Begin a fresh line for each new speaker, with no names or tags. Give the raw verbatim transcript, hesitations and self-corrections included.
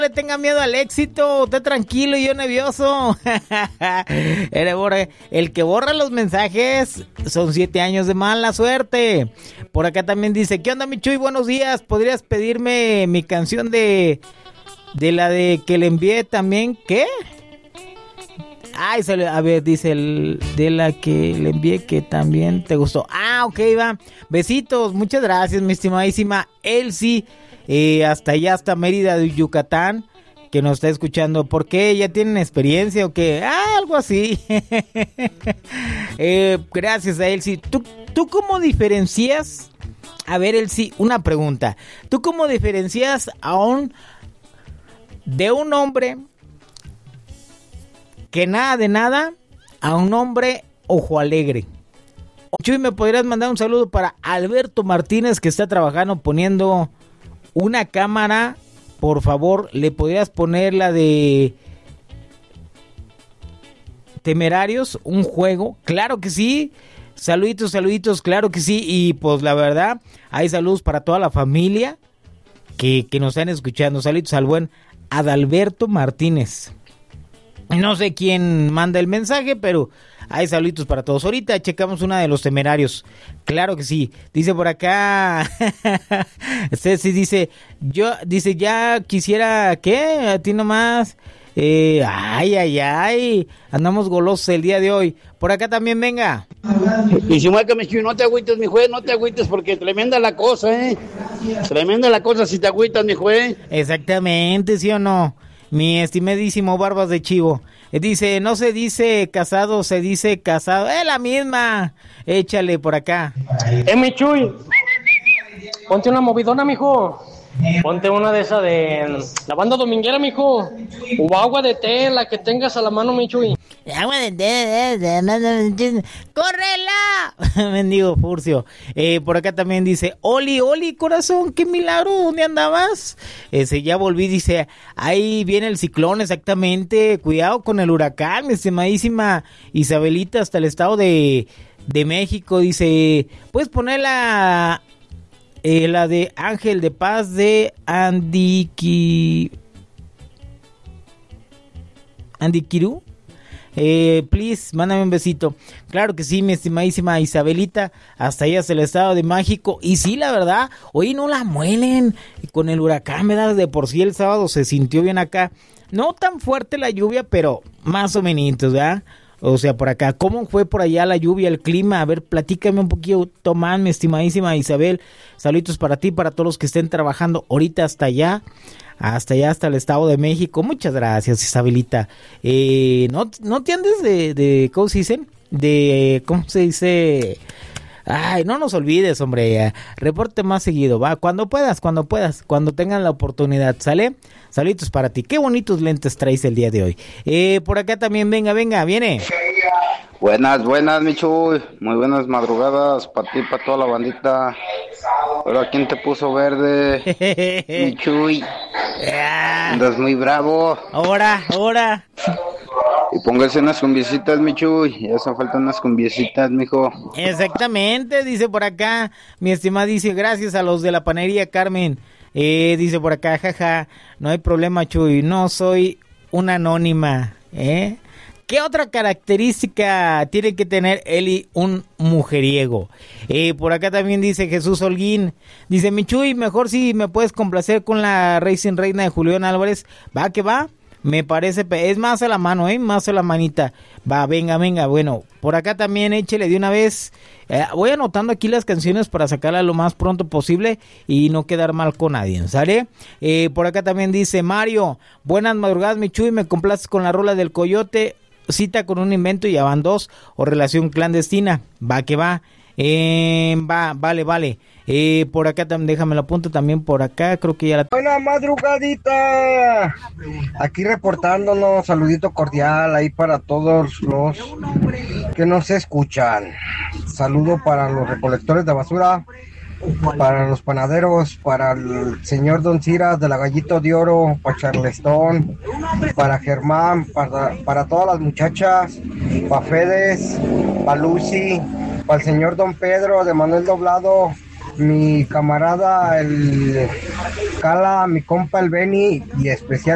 le tenga miedo al éxito, usted tranquilo y yo nervioso. El que borra los mensajes son siete años de mala suerte. Por acá también dice, ¿qué onda, mi Chuy? Buenos días, ¿podrías pedirme mi canción de de la de que le envié también? ¿Qué? Ay, sale, a ver, dice el de la que le envié que también te gustó. Ah, ok, va. Besitos, muchas gracias, mi estimadísima Elsie. Eh, hasta allá, hasta Mérida de Yucatán, que nos está escuchando. ¿Por qué? ¿Ya tienen experiencia o qué? Ah, algo así. eh, gracias a Elsie. ¿Tú, ¿Tú cómo diferencias? A ver, Elsie, una pregunta. ¿Tú cómo diferencias a un de un hombre que nada de nada a un hombre ojo alegre? Chuy, ¿me podrías mandar un saludo para Alberto Martínez, que está trabajando poniendo una cámara? Por favor, ¿le podrías poner la de Temerarios, un juego? Claro que sí. Saluditos, saluditos, claro que sí. Y pues la verdad, hay saludos para toda la familia que, que nos están escuchando. Saluditos al buen Adalberto Martínez. No sé quién manda el mensaje, pero hay saluditos para todos. Ahorita checamos una de los Temerarios. Claro que sí. Dice por acá Ceci, dice, yo, dice, ya quisiera, ¿qué? A ti nomás. Eh, ay, ay, ay. Andamos golosos el día de hoy. Por acá también, venga.
Y si mueca, mi Chuy, no te agüites, mi juez, no te agüites, porque tremenda la cosa, ¿eh? Tremenda la cosa si te agüitas, mi juez.
Exactamente, ¿sí o no? Mi estimadísimo Barbas de Chivo. Dice, no se dice casado, se dice casado. ¡Es la misma! Échale por acá.
Eh, mi Chuy, ponte una movidona, mijo. Ponte una de esas de la banda dominguera, mijo. O agua de té, la que tengas a la mano, mi Chuy.
Agua de té. ¡Córrela! Mendigo Furcio. Eh, por acá también dice, Oli, Oli, corazón, qué milagro, ¿dónde andabas? Ese, ya volví, dice, ahí viene el ciclón, exactamente. Cuidado con el huracán, mi estimadísima Isabelita, hasta el estado de, de México. Dice, ¿puedes ponerla? Eh, la de Ángel de Paz de Andy Andy Kirú. Eh, please, mándame un besito. Claro que sí, mi estimadísima Isabelita, hasta allá es el estado de México. Y sí, la verdad, hoy no la muelen con el huracán, ¿verdad? De por sí el sábado se sintió bien acá. No tan fuerte la lluvia, pero más o menos, ¿verdad? O sea, por acá, ¿cómo fue por allá la lluvia, el clima? A ver, platícame un poquito, Tomás, mi estimadísima Isabel. Saluditos para ti, para todos los que estén trabajando ahorita hasta allá, hasta allá, hasta el estado de México. Muchas gracias, Isabelita. Eh, no, no te andes de, de, ¿cómo se dice? De, ¿cómo se dice? Ay, no nos olvides, hombre. Reporte más seguido, va. Cuando puedas, cuando puedas, cuando tengan la oportunidad, ¿sale? Saluditos para ti. Qué bonitos lentes traes el día de hoy. Eh, por acá también, venga, venga, viene.
Buenas, buenas, mi Chuy. Muy buenas madrugadas para ti, para toda la bandita. Pero ¿quién te puso verde? Mi Chuy. Andas muy bravo.
Ahora, ahora.
Y póngase unas cumbiecitas, mi Chuy. Ya hacen falta unas cumbiecitas, mijo.
Exactamente, dice por acá. Mi estimada dice, gracias a los de la panería Carmen. Eh, dice por acá, jaja, no hay problema, Chuy. No soy una anónima, ¿eh? ¿Qué otra característica tiene que tener Eli un mujeriego? Eh, por acá también dice Jesús Holguín. Dice, mi Chuy, mejor si me puedes complacer con la Racing Reina de Julián Álvarez. Va que va. Me parece, es más a la mano, ¿eh? Más a la manita. Va, venga, venga. Bueno, por acá también échele de una vez. Eh, voy anotando aquí las canciones para sacarlas lo más pronto posible y no quedar mal con nadie, ¿sale? Eh, por acá también dice Mario, buenas madrugadas, mi Chuy, me complaces con la rola del Coyote, cita con un invento y ya van dos, o relación clandestina. Va que va. Eh, va, vale, vale. Eh, por acá también, déjame lo apunto también por acá, creo que ya la...
Buena madrugadita. Aquí reportándonos, saludito cordial ahí para todos los que nos escuchan. Saludo para los recolectores de basura, para los panaderos, para el señor Don Ciras de la Gallito de Oro, para Charleston, para Germán, para, para todas las muchachas, para Fedes, para Lucy, para el señor Don Pedro de Manuel Doblado, mi camarada el Cala, mi compa el Beni y especial